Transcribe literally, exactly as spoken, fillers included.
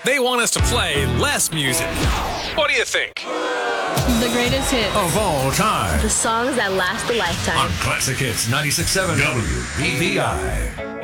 They want us to play less music. What do you think? The greatest hits of all time. The songs that last a lifetime. On Classic Hits ninety-six point seven W B V I.